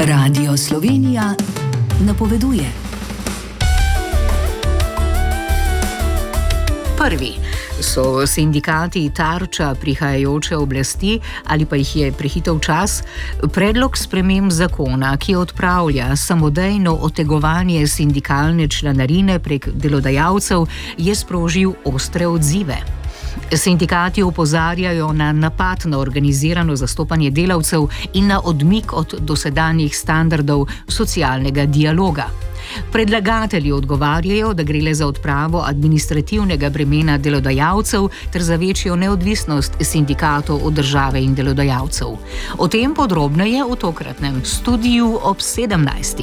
Radio Slovenija napoveduje. Prvi so sindikati tarča prihajajoče oblasti ali pa jih je prehitel čas, predlog sprememb zakona, ki odpravlja samodejno otegovanje sindikalne članarine prek delodajalcev, je sprožil ostre odzive. Sindikati opozarjajo na napad na organizirano zastopanje delavcev in na odmik od dosedanjih standardov socialnega dialoga. Predlagatelji odgovarjajo, da gre le za odpravo administrativnega bremena delodajalcev ter za večjo neodvisnost sindikatov od države in delodajalcev. O tem podrobneje v tokratnem studiu ob 17.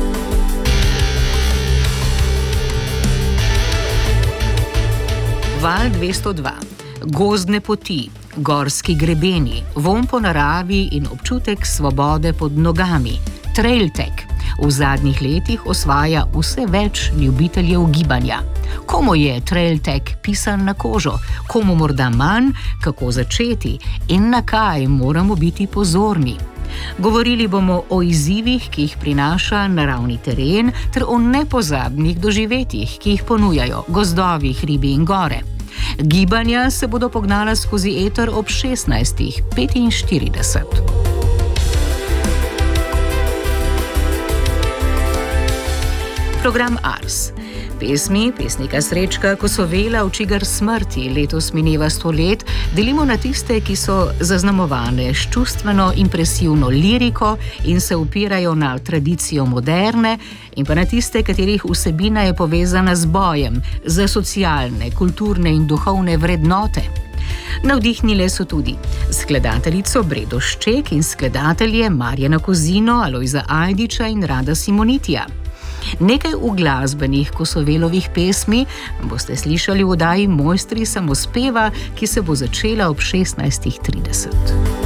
Val 202. Gozdne poti, gorski grebeni, vonj po naravi in občutek svobode pod nogami. Trailtech v zadnjih letih osvaja vse več ljubiteljev gibanja. Komu je trailtech pisan na kožo, komu morda manj, kako začeti in na kaj moramo biti pozorni. Govorili bomo o izzivih, ki jih prinaša naravni teren, ter o nepozabnih doživetjih, ki jih ponujajo gozdovi, hribi in gore. Gibanja se bodo pognala skozi eter ob 16:45. Program Ars. Pesmi pesnika Srečka Kosovela, v čigar smrti letos mineva 100 let, delimo na tiste, ki so zaznamovane s čustveno impresivno liriko in se upirajo na tradicijo moderne, in pa na tiste, katerih vsebina je povezana z bojem za socialne, kulturne in duhovne vrednote. Navdihnile so tudi skladateljico Bredo Šček in skladatelje Marjana Kozino, Alojza Ajdiča in Rada Simonitija. Nekaj uglasbenih Kosovelovih pesmi boste slišali v oddaji Mojstri samospeva, ki se bo začela ob 16:30.